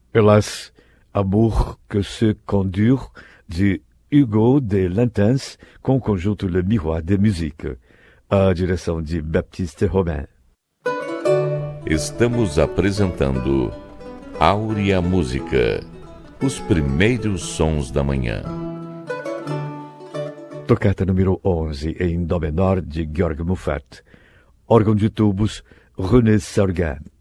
Hélas, Amour que se condure, de Hugo de Lantens, com o conjunto Le Miroir de Musique, a direção de Baptiste Romain. Estamos apresentando Áurea Música, os primeiros sons da manhã. Tocata número 11 em Dó menor de Georg Muffat. Órgão de tubos, René Sargan.